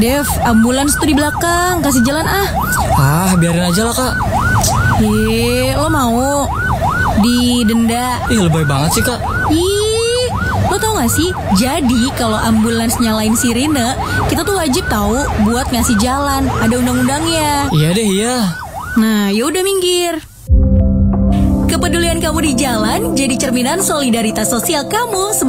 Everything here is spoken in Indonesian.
Dev, ambulans tuh di belakang, kasih jalan ah. Biarin aja lah kak. Lo mau didenda? Lebay banget sih kak. Lo tau gak sih? Jadi kalau ambulans nyalain sirine, kita tuh wajib tahu buat ngasih jalan. Ada undang-undangnya. Iya deh, iya. Nah, yaudah minggir. Kepedulian kamu di jalan jadi cerminan solidaritas sosial kamu sebagai